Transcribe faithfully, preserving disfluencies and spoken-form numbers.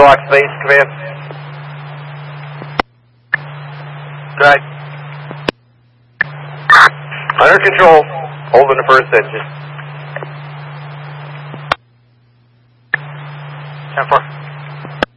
Block space, command. Right. Under control. Holding the first engine. ten four.